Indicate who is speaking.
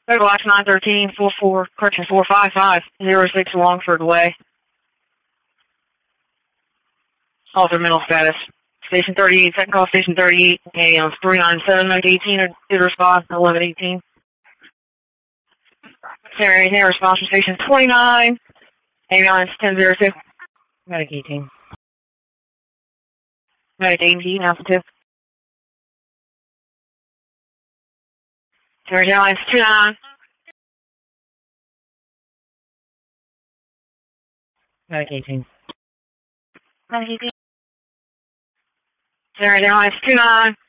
Speaker 1: Total Watch 913, 455, Longford Way. Alter mental status. Station 38, second call, Station 38, AM 397, 1918, did respond, 1118. Station 8, response from Station 29, ambulance 1002. Medic 18. Medic 18, Alpha 2. Station Airlines 29. Medic 18. Medic 18. Station Airlines 29.